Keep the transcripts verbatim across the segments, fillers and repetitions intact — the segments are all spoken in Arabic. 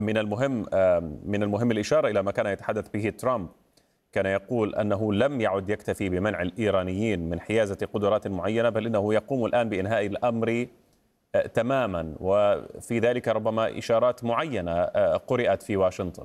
من المهم من المهم الإشارة إلى ما كان يتحدث به ترامب. كان يقول أنه لم يعد يكتفي بمنع الإيرانيين من حيازة قدرات معينة، بل إنه يقوم الآن بإنهاء الأمر تماما، وفي ذلك ربما إشارات معينة قرأت في واشنطن.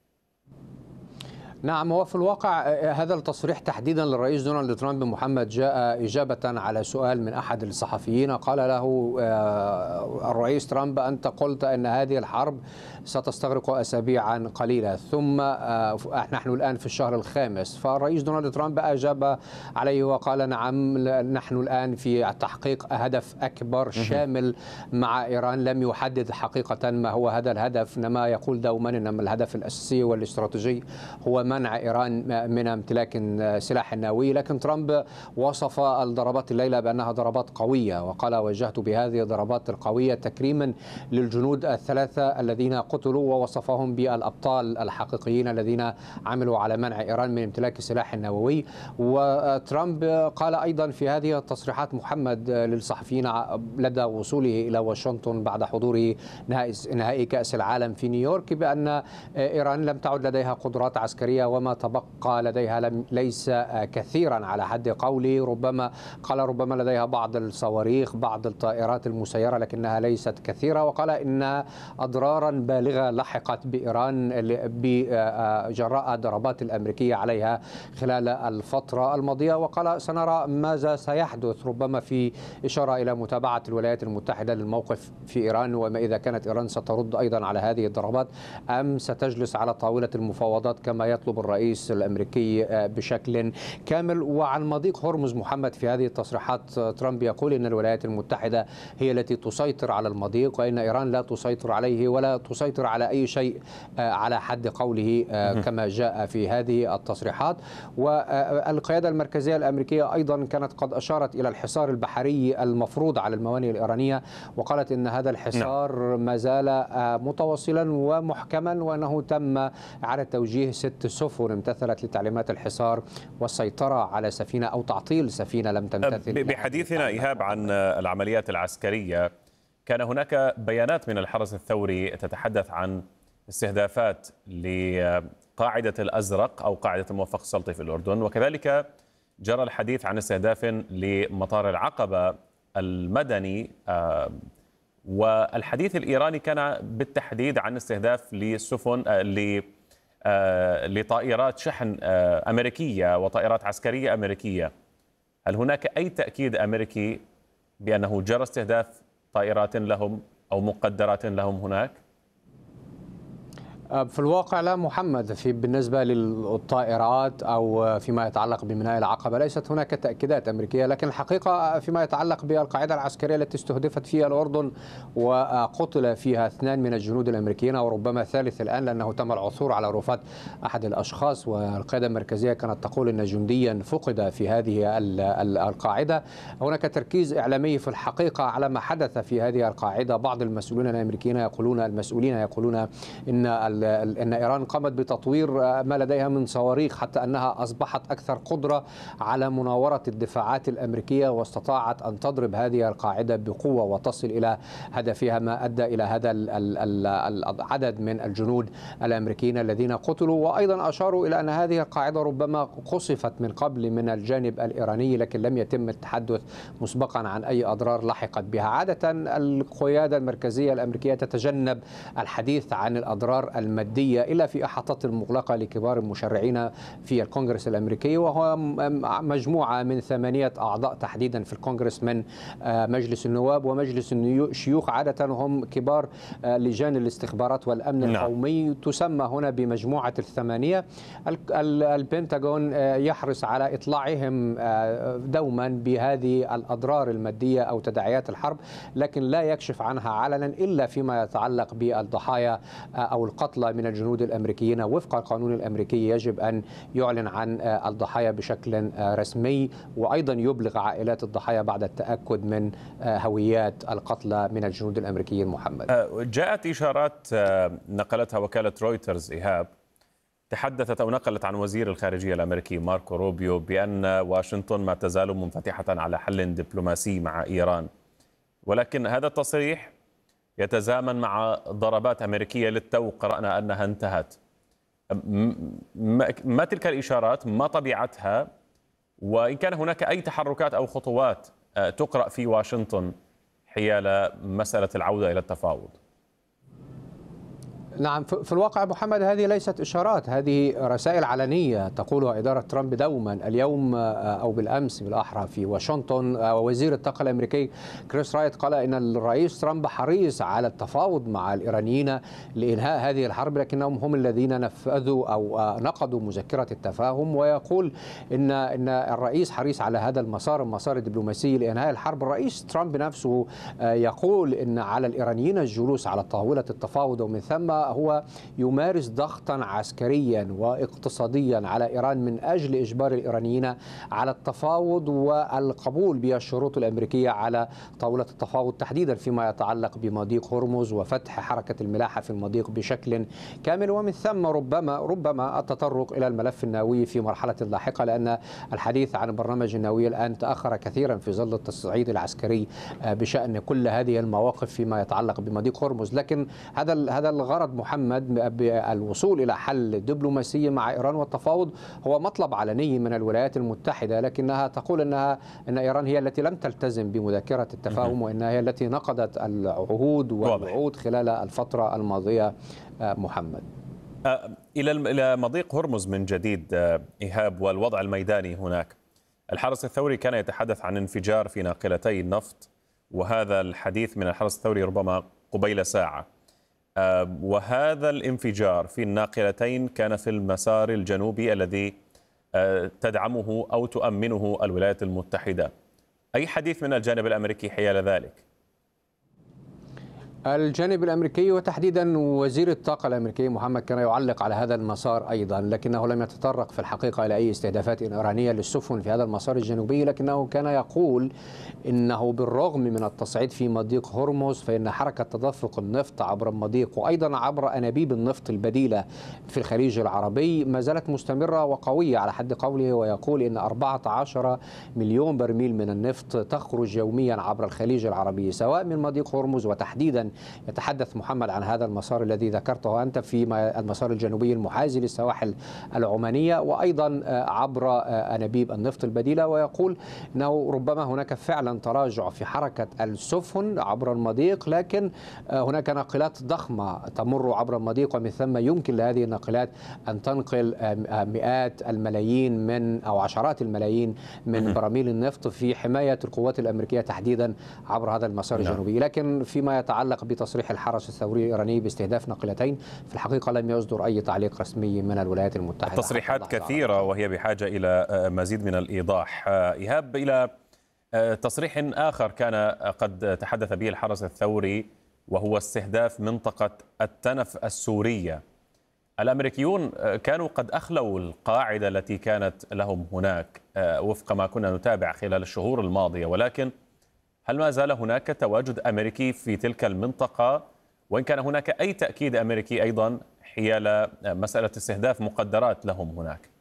نعم، هو في الواقع هذا التصريح تحديدا للرئيس دونالد ترامب محمد جاء إجابة على سؤال من أحد الصحفيين. قال له الرئيس ترامب: أنت قلت أن هذه الحرب ستستغرق أسابيعا قليلة، ثم نحن الآن في الشهر الخامس. فالرئيس دونالد ترامب أجاب عليه وقال: نعم، نحن الآن في تحقيق هدف أكبر شامل مع إيران. لم يحدد حقيقة ما هو هذا الهدف، إنما يقول دوما إن الهدف الأساسي والاستراتيجي هو منع إيران من امتلاك سلاح نووي. لكن ترامب وصف الضربات الليلة بأنها ضربات قوية، وقال: وجهت بهذه الضربات القوية تكريما للجنود الثلاثة الذين قتلوا، ووصفهم بالأبطال الحقيقيين الذين عملوا على منع إيران من امتلاك سلاح نووي. وترامب قال أيضا في هذه التصريحات محمد للصحفيين لدى وصوله إلى واشنطن بعد حضور نهائي كأس العالم في نيويورك بأن إيران لم تعد لديها قدرات عسكرية، وما تبقى لديها لم ليس كثيرا على حد قولي. ربما قال ربما لديها بعض الصواريخ، بعض الطائرات المسيرة، لكنها ليست كثيرة. وقال إن أضرارا بالغة لحقت بإيران بجراء ضربات الأمريكية عليها خلال الفترة الماضية. وقال: سنرى ماذا سيحدث، ربما في إشارة إلى متابعة الولايات المتحدة للموقف في إيران، وما إذا كانت إيران سترد أيضا على هذه الضربات أم ستجلس على طاولة المفاوضات كما يطلب الرئيس الأمريكي بشكل كامل. وعن مضيق هرمز محمد في هذه التصريحات ترامب يقول إن الولايات المتحدة هي التي تسيطر على المضيق، وإن إيران لا تسيطر عليه ولا تسيطر على أي شيء على حد قوله كما جاء في هذه التصريحات. والقيادة المركزية الأمريكية أيضا كانت قد أشارت إلى الحصار البحري المفروض على الموانئ الإيرانية، وقالت إن هذا الحصار ما زال متواصلا ومحكما، وأنه تم إعادة توجيه ست سفن امتثلت لتعليمات الحصار والسيطرة على سفينة أو تعطيل سفينة لم تمتثل. بحديثنا إيهاب عن العمليات العسكرية، كان هناك بيانات من الحرس الثوري تتحدث عن استهدافات لقاعدة الأزرق أو قاعدة الموفق السلطي في الأردن، وكذلك جرى الحديث عن استهداف لمطار العقبة المدني، والحديث الإيراني كان بالتحديد عن استهداف لسفن لطائرات شحن أمريكية وطائرات عسكرية أمريكية. هل هناك أي تأكيد أمريكي بأنه جرى استهداف طائرات لهم أو مقدرات لهم هناك؟ في الواقع لا محمد، في بالنسبة للطائرات أو فيما يتعلق بميناء العقبة ليست هناك تأكيدات أمريكية. لكن الحقيقة فيما يتعلق بالقاعدة العسكرية التي استهدفت فيها الأردن وقتل فيها اثنان من الجنود الأمريكيين وربما ثالث الآن، لأنه تم العثور على رفات أحد الأشخاص، والقيادة المركزية كانت تقول أن جنديا فقد في هذه القاعدة. هناك تركيز إعلامي في الحقيقة على ما حدث في هذه القاعدة. بعض المسؤولين الأمريكيين يقولون المسؤولين يقولون إن أن إيران قامت بتطوير ما لديها من صواريخ حتى أنها أصبحت أكثر قدرة على مناورة الدفاعات الأمريكية، واستطاعت أن تضرب هذه القاعدة بقوة وتصل إلى هدفها، ما أدى إلى هذا العدد من الجنود الأمريكيين الذين قتلوا. وأيضا أشاروا إلى أن هذه القاعدة ربما قصفت من قبل من الجانب الإيراني، لكن لم يتم التحدث مسبقا عن أي أضرار لحقت بها. عادة القيادة المركزية الأمريكية تتجنب الحديث عن الأضرار المادية إلا في إحاطات المغلقة لكبار المشرعين في الكونغرس الأمريكي، وهو مجموعة من ثمانية أعضاء تحديدا في الكونغرس من مجلس النواب ومجلس الشيوخ. عادة هم كبار لجان الاستخبارات والأمن القومي، تسمى هنا بمجموعة الثمانية. البنتاغون يحرص على إطلاعهم دوما بهذه الأضرار المادية أو تداعيات الحرب، لكن لا يكشف عنها علنا إلا فيما يتعلق بالضحايا أو القتلى من الجنود الأمريكيين. وفق القانون الأمريكي يجب أن يعلن عن الضحايا بشكل رسمي، وأيضا يبلغ عائلات الضحايا بعد التأكد من هويات القتلى من الجنود الأمريكيين. محمد، جاءت إشارات نقلتها وكالة رويترز إيهاب، تحدثت أو نقلت عن وزير الخارجية الأمريكي ماركو روبيو بأن واشنطن ما تزال منفتحة على حل دبلوماسي مع إيران، ولكن هذا التصريح يتزامن مع ضربات أمريكية للتو قرأنا أنها انتهت. ما تلك الإشارات؟ ما طبيعتها؟ وإن كان هناك أي تحركات أو خطوات تقرأ في واشنطن حيال مسألة العودة إلى التفاوض؟ نعم، في الواقع محمد هذه ليست إشارات، هذه رسائل علنية تقولها إدارة ترامب دوما. اليوم أو بالأمس بالأحرى في واشنطن وزير الطاقة الأمريكي كريس رايت قال إن الرئيس ترامب حريص على التفاوض مع الإيرانيين لإنهاء هذه الحرب، لكنهم هم الذين نفذوا أو نقضوا مذكرة التفاهم، ويقول إن إن الرئيس حريص على هذا المسار المسار الدبلوماسي لإنهاء الحرب. الرئيس ترامب نفسه يقول إن على الإيرانيين الجلوس على طاولة التفاوض، ومن ثم هو يمارس ضغطا عسكريا واقتصاديا على إيران من أجل إجبار الإيرانيين على التفاوض والقبول بالشروط الأمريكية على طاولة التفاوض، تحديدا فيما يتعلق بمضيق هرمز وفتح حركة الملاحة في المضيق بشكل كامل، ومن ثم ربما ربما التطرق إلى الملف النووي في مرحلة لاحقة، لأن الحديث عن البرنامج النووي الآن تأخر كثيرا في ظل التصعيد العسكري بشأن كل هذه المواقف فيما يتعلق بمضيق هرمز. لكن هذا هذا الغرض محمد بالوصول إلى حل دبلوماسي مع إيران والتفاوض هو مطلب علني من الولايات المتحدة، لكنها تقول أنها أن إيران هي التي لم تلتزم بمذكرة التفاهم، وأنها هي التي نقضت العهود والوعود خلال الفترة الماضية. محمد، إلى إلى مضيق هرمز من جديد إيهاب والوضع الميداني هناك. الحرس الثوري كان يتحدث عن انفجار في ناقلتي النفط، وهذا الحديث من الحرس الثوري ربما قبيل ساعة، وهذا الانفجار في الناقلتين كان في المسار الجنوبي الذي تدعمه أو تؤمنه الولايات المتحدة. أي حديث من الجانب الأمريكي حيال ذلك؟ الجانب الأمريكي وتحديدا وزير الطاقة الأمريكي محمد كان يعلق على هذا المسار أيضا، لكنه لم يتطرق في الحقيقة إلى أي استهدافات إيرانية للسفن في هذا المسار الجنوبي، لكنه كان يقول إنه بالرغم من التصعيد في مضيق هرمز فإن حركة تدفق النفط عبر المضيق وأيضا عبر أنابيب النفط البديلة في الخليج العربي ما زالت مستمرة وقوية على حد قوله، ويقول إن أربعة عشر مليون برميل من النفط تخرج يوميا عبر الخليج العربي سواء من مضيق هرمز، وتحديدا يتحدث محمد عن هذا المسار الذي ذكرته أنت في المسار الجنوبي المحاذي للسواحل العمانية، وأيضا عبر أنابيب النفط البديلة، ويقول أنه ربما هناك فعلا تراجع في حركة السفن عبر المضيق، لكن هناك ناقلات ضخمة تمر عبر المضيق، ومن ثم يمكن لهذه الناقلات أن تنقل مئات الملايين من أو عشرات الملايين من براميل النفط في حماية القوات الأمريكية تحديدا عبر هذا المسار الجنوبي. لكن فيما يتعلق بتصريح الحرس الثوري الإيراني باستهداف ناقلتين في الحقيقة لم يصدر أي تعليق رسمي من الولايات المتحدة. تصريحات كثيرة وهي بحاجة إلى مزيد من الإيضاح. إيهاب، إلى تصريح آخر كان قد تحدث به الحرس الثوري وهو استهداف منطقة التنف السورية. الأمريكيون كانوا قد أخلوا القاعدة التي كانت لهم هناك وفق ما كنا نتابع خلال الشهور الماضية، ولكن هل ما زال هناك تواجد أمريكي في تلك المنطقة؟ وإن كان هناك أي تأكيد أمريكي أيضا حيال مسألة استهداف مقدرات لهم هناك؟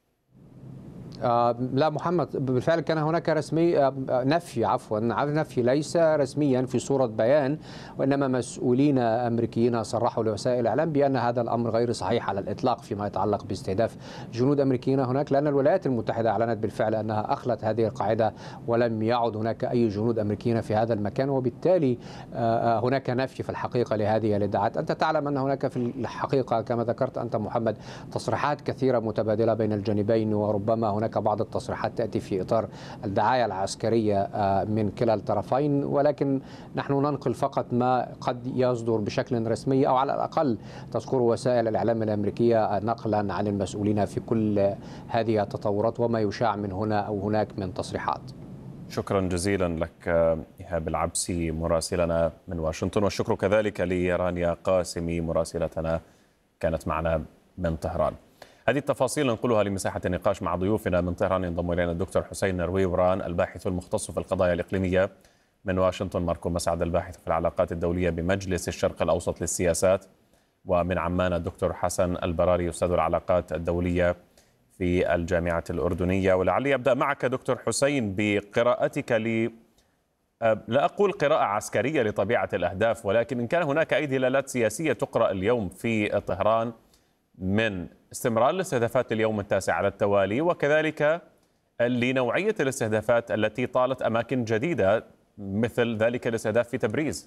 آه لا محمد، بالفعل كان هناك رسمي آه نفي عفوا نفي ليس رسميا في صورة بيان، وإنما مسؤولين أمريكيين صرحوا لوسائل الإعلام بأن هذا الأمر غير صحيح على الإطلاق فيما يتعلق باستهداف جنود أمريكيين هناك، لأن الولايات المتحدة أعلنت بالفعل أنها أخلت هذه القاعدة ولم يعد هناك أي جنود أمريكيين في هذا المكان، وبالتالي آه هناك نفي في الحقيقة لهذه الادعاءات. أنت تعلم أن هناك في الحقيقة كما ذكرت أنت محمد تصريحات كثيرة متبادلة بين الجانبين، وربما هناك بعض التصريحات تأتي في إطار الدعاية العسكرية من كلا الطرفين، ولكن نحن ننقل فقط ما قد يصدر بشكل رسمي أو على الأقل تذكر وسائل الإعلام الأمريكية نقلا عن المسؤولين في كل هذه التطورات وما يشاع من هنا أو هناك من تصريحات. شكرا جزيلا لك إيهاب العبسي مراسلنا من واشنطن، والشكر كذلك لرانيا قاسمي مراسلتنا كانت معنا من طهران. هذه التفاصيل ننقلها لمساحة النقاش مع ضيوفنا من طهران. ينضم إلينا الدكتور حسين رويوران الباحث المختص في القضايا الإقليمية، من واشنطن ماركو مسعد الباحث في العلاقات الدولية بمجلس الشرق الأوسط للسياسات، ومن عمان الدكتور حسن البراري أستاذ العلاقات الدولية في الجامعة الأردنية. ولعلي أبدأ معك دكتور حسين بقراءتك لا أقول قراءة عسكرية لطبيعة الأهداف، ولكن إن كان هناك أي دلالات سياسية تقرأ اليوم في طهران من استمرار الاستهدافات اليوم التاسع على التوالي، وكذلك لنوعية الاستهدافات التي طالت أماكن جديدة مثل ذلك الاستهداف في تبريز.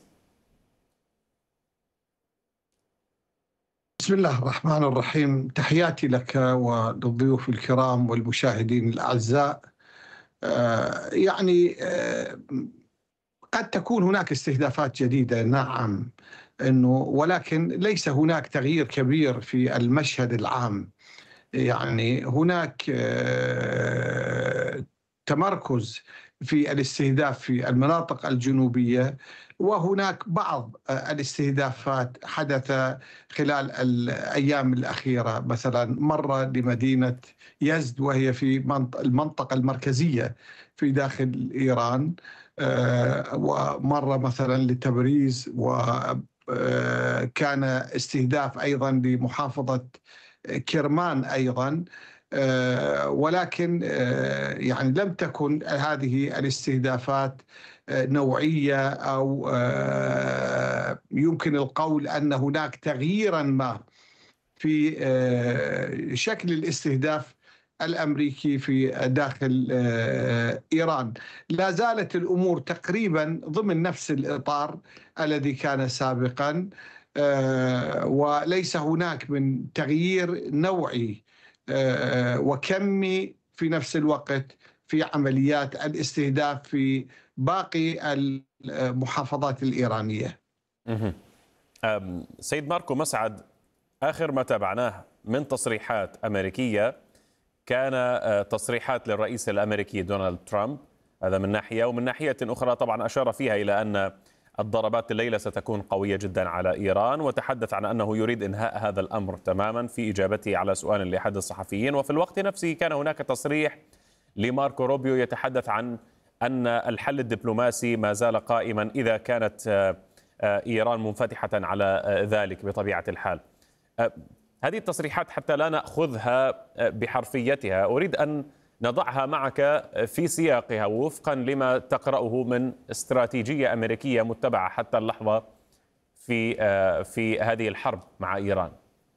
بسم الله الرحمن الرحيم، تحياتي لك وللضيوف الكرام والمشاهدين الأعزاء. آه يعني آه قد تكون هناك استهدافات جديدة، نعم، إنه ولكن ليس هناك تغيير كبير في المشهد العام. يعني هناك آه تمركز في الاستهداف في المناطق الجنوبية، وهناك بعض الاستهدافات حدث خلال الأيام الأخيرة، مثلا مرة لمدينة يزد وهي في المنطقة المركزية في داخل إيران، ومرة مثلا لتبريز، وكان استهداف أيضا لمحافظة كرمان أيضا. ولكن يعني لم تكن هذه الاستهدافات نوعية، أو يمكن القول أن هناك تغييرا ما في شكل الاستهداف الأمريكي في داخل إيران. لا زالت الأمور تقريبا ضمن نفس الإطار الذي كان سابقا، وليس هناك من تغيير نوعي وكمي في نفس الوقت في عمليات الاستهداف في باقي المحافظات الإيرانية. سيد ماركو مسعد، آخر ما تابعناه من تصريحات أمريكية كان تصريحات للرئيس الأمريكي دونالد ترامب، هذا من ناحية، ومن ناحية أخرى طبعا أشار فيها إلى أن الضربات الليلة ستكون قوية جدا على إيران، وتحدث عن أنه يريد إنهاء هذا الأمر تماما في إجابته على سؤال لأحد الصحفيين. وفي الوقت نفسه كان هناك تصريح لماركو روبيو يتحدث عن أن الحل الدبلوماسي ما زال قائما إذا كانت إيران منفتحة على ذلك بطبيعة الحال. هذه التصريحات حتى لا نأخذها بحرفيتها، أريد أن نضعها معك في سياقها وفقا لما تقرأه من استراتيجية أمريكية متبعة حتى اللحظة في في هذه الحرب مع إيران.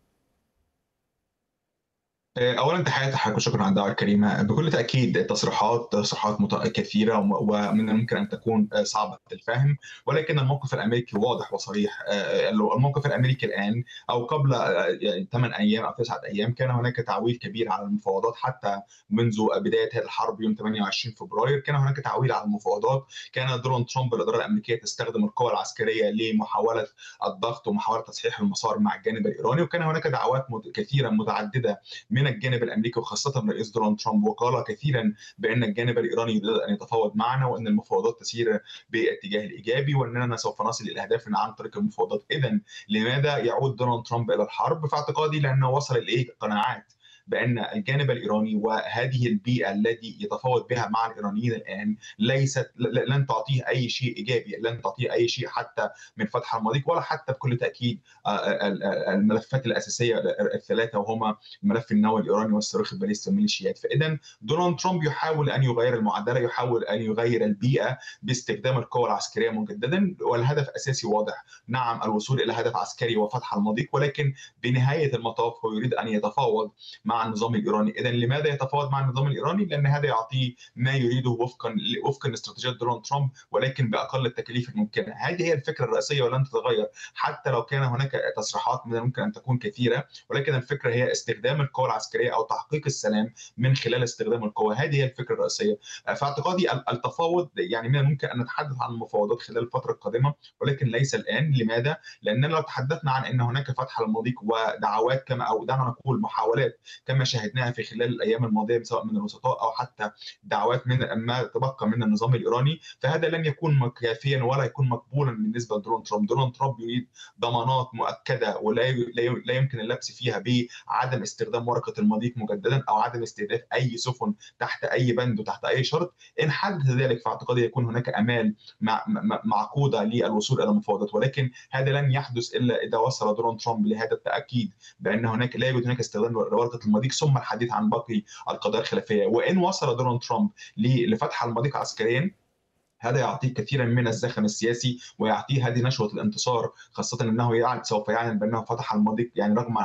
اولا تحياتي لحضرتك وشكرا على الدعوه الكريمه. بكل تاكيد تصريحات تصريحات كثيره ومن الممكن ان تكون صعبه الفهم، ولكن الموقف الامريكي واضح وصريح. الموقف الامريكي الان او قبل ثمان ايام او تسعه ايام كان هناك تعويل كبير على المفاوضات، حتى منذ بدايه هذه الحرب يوم ثمانية وعشرين فبراير كان هناك تعويل على المفاوضات. كان دونالد ترامب الاداره الامريكيه تستخدم القوى العسكريه لمحاوله الضغط ومحاوله تصحيح المسار مع الجانب الايراني، وكان هناك دعوات كثيره متعدده من الجانب الامريكي وخاصه الرئيس دونالد ترامب، وقال كثيرا بان الجانب الايراني يريد ان يتفاوض معنا وان المفاوضات تسير باتجاه الايجابي واننا سوف نصل الى اهدافنا عن طريق المفاوضات. اذا لماذا يعود دونالد ترامب الى الحرب؟ في اعتقادي لانه وصل الى قناعات بأن الجانب الإيراني وهذه البيئة التي يتفاوض بها مع الإيرانيين الآن ليست لن تعطيه أي شيء إيجابي، لن تعطيه أي شيء حتى من فتح المضيق، ولا حتى بكل تأكيد الملفات الأساسية الثلاثة، وهما الملف النووي الإيراني والصاروخ الباليستي والميليشيات. فإذا دونالد ترامب يحاول أن يغير المعادلة، يحاول أن يغير البيئة باستخدام القوى العسكرية مجددا، والهدف الأساسي واضح، نعم الوصول إلى هدف عسكري وفتح المضيق، ولكن بنهاية المطاف هو يريد أن يتفاوض مع النظام الايراني. اذا لماذا يتفاوض مع النظام الايراني؟ لان هذا يعطيه ما يريده وفقا وفقا لاستراتيجيه دونالد ترامب، ولكن باقل التكاليف الممكنه. هذه هي الفكره الرئيسيه ولن تتغير حتى لو كان هناك تصريحات من الممكن ان تكون كثيره، ولكن الفكره هي استخدام القوى العسكريه او تحقيق السلام من خلال استخدام القوى. هذه هي الفكره الرئيسيه. في اعتقادي التفاوض يعني من الممكن ان نتحدث عن المفاوضات خلال الفتره القادمه، ولكن ليس الان. لماذا؟ لاننا لو تحدثنا عن ان هناك فتح المضيق ودعوات كما او دعنا نقول محاولات كما شاهدناها في خلال الايام الماضيه سواء من الوسطاء او حتى دعوات من ما تبقى من النظام الايراني، فهذا لن يكون كافيا ولا يكون مقبولا بالنسبه لدونالد ترامب. دونالد ترامب يريد ضمانات مؤكده ولا لا يمكن اللبس فيها بعدم استخدام ورقه المضيق مجددا او عدم استهداف اي سفن تحت اي بند وتحت اي شرط. ان حدث ذلك فاعتقادي يكون هناك امال معقوده للوصول الى مفاوضات، ولكن هذا لن يحدث الا اذا وصل دونالد ترامب لهذا التاكيد بان هناك لا يوجد هناك استخدام لورقه المضيق ثم الحديث عن باقي القضايا الخلافيه. وان وصل دونالد ترامب لفتح المضيق عسكريا هذا يعطيه كثيرا من الزخم السياسي ويعطيه هذه نشوة الانتصار، خاصة أنه يعني سوف يعلن بأنه فتح المضيق يعني رغم